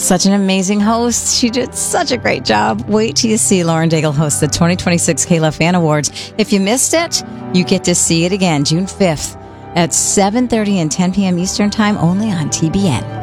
Such an amazing host. She did such a great job. Wait till you see Lauren Daigle host the 2026 K-Love Fan Awards. If you missed it, you get to see it again June 5th at 7:30 and 10 p.m. Eastern Time only on TBN.